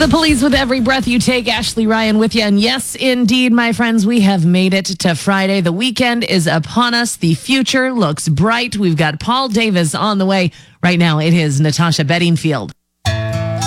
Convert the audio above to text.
The Police with Every Breath You Take. Ashley Ryan with you. And yes, indeed, my friends, we have made it to Friday. The weekend is upon us. The future looks bright. We've got Paul Davis on the way. Right now, it is Natasha Bedingfield.